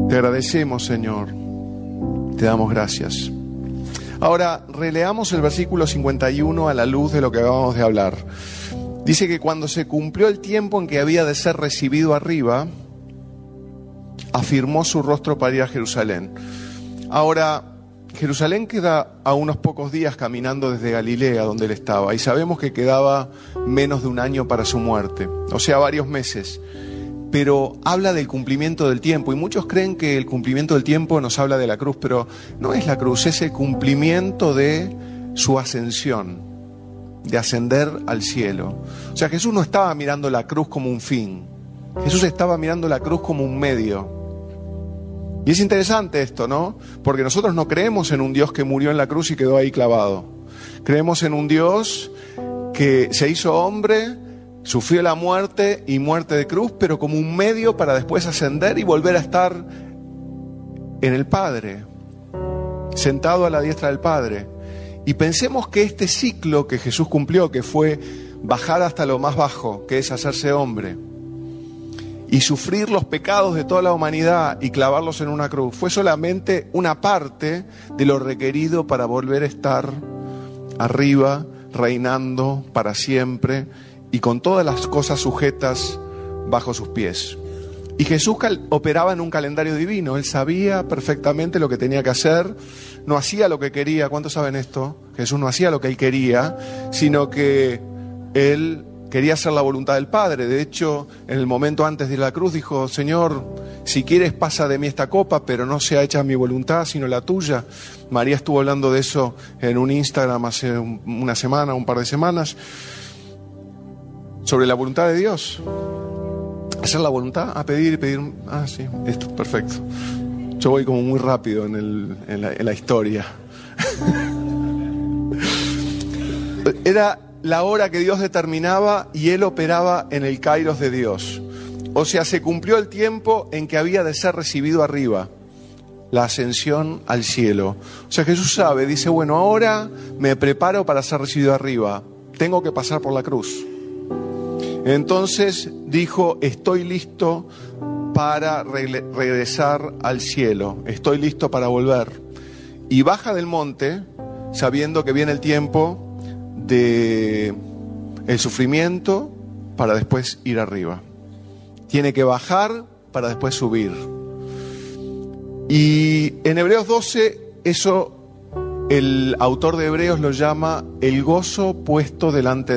Te agradecemos, Señor. Te damos gracias. Ahora, releamos el versículo 51 a la luz de lo que acabamos de hablar. Dice que cuando se cumplió el tiempo en que había de ser recibido arriba, afirmó su rostro para ir a Jerusalén. Ahora, Jerusalén queda a unos pocos días caminando desde Galilea, donde él estaba, y sabemos que quedaba menos de un año para su muerte, o sea, varios meses. Pero habla del cumplimiento del tiempo, y muchos creen que el cumplimiento del tiempo nos habla de la cruz, pero no es la cruz, es el cumplimiento de su ascensión, de ascender al cielo. O sea, Jesús no estaba mirando la cruz como un fin, Jesús estaba mirando la cruz como un medio. Y es interesante esto, ¿no? Porque nosotros no creemos en un Dios que murió en la cruz y quedó ahí clavado. Creemos en un Dios que se hizo hombre, sufrió la muerte y muerte de cruz, pero como un medio para después ascender y volver a estar en el Padre, sentado a la diestra del Padre. Y pensemos que este ciclo que Jesús cumplió, que fue bajar hasta lo más bajo, que es hacerse hombre, y sufrir los pecados de toda la humanidad y clavarlos en una cruz, fue solamente una parte de lo requerido para volver a estar arriba, reinando para siempre, y con todas las cosas sujetas bajo sus pies. Y Jesús operaba en un calendario divino. Él sabía perfectamente lo que tenía que hacer, no hacía lo que quería. ¿Cuántos saben esto? Jesús no hacía lo que él quería, sino que él quería hacer la voluntad del Padre. De hecho, en el momento antes de la cruz dijo: Señor, si quieres pasa de mí esta copa, pero no sea hecha mi voluntad sino la tuya. María estuvo hablando de eso en un Instagram hace una semana, un par de semanas, sobre la voluntad de Dios. Hacer la voluntad, pedir y pedir. Sí, esto, perfecto. Yo voy como muy rápido en la historia. Era la hora que Dios determinaba y él operaba en el kairos de Dios. O sea, se cumplió el tiempo en que había de ser recibido arriba, la ascensión al cielo. O sea, Jesús sabe, dice: bueno, ahora me preparo para ser recibido arriba, tengo que pasar por la cruz. Entonces dijo: estoy listo para regresar al cielo, estoy listo para volver. Y baja del monte sabiendo que viene el tiempo de el sufrimiento para después ir arriba. Tiene que bajar para después subir. Y en Hebreos 12, eso el autor de Hebreos lo llama el gozo puesto delante de